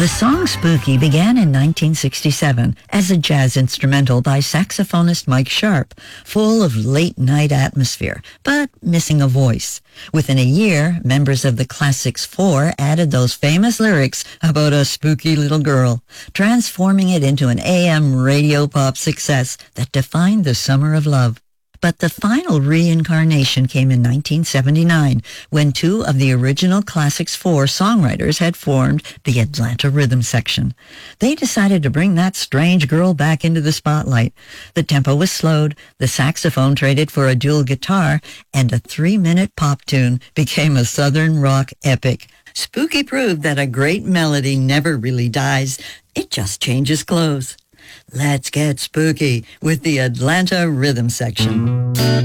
The song Spooky began in 1967 as a jazz instrumental by saxophonist Mike Sharp, full of late-night atmosphere, but missing a voice. Within a year, members of the Classics 4 added those famous lyrics about a spooky little girl, transforming it into an AM radio pop success that defined the summer of love. But the final reincarnation came in 1979, when two of the original Classics 4 songwriters had formed the Atlanta Rhythm Section. They decided to bring that strange girl back into the spotlight. The tempo was slowed, the saxophone traded for a dual guitar, and a 3-minute pop tune became a southern rock epic. Spooky proved that a great melody never really dies, it just changes clothes. Let's get spooky with the Atlanta Rhythm Section.